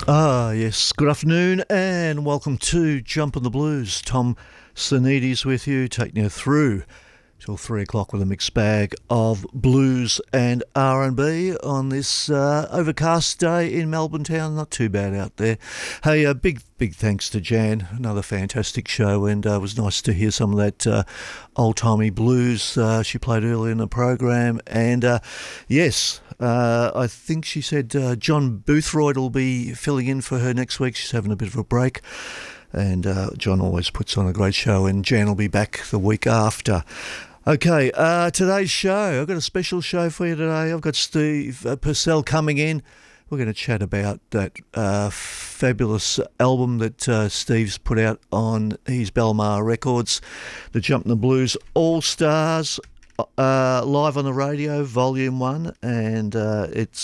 Yes. Good afternoon and welcome to Jump on the Blues. Tom Sinides with you, taking you through till 3 o'clock with a mixed bag of blues and R&B on this overcast day in Melbourne town. Not too bad out there. Hey, big thanks to Jan. Another fantastic show, and it was nice to hear some of that old-timey blues she played earlier in the program. And yes, I think she said John Boothroyd will be filling in for her next week. She's having a bit of a break. And John always puts on a great show, and Jan will be back the week after. Okay, today's show, I've got a special show for you today. I've got Steve Purcell coming in. We're going to chat about that fabulous album that Steve's put out on his Belmar Records, the Jump in the Blues All Stars, live on the radio, Volume 1, and it's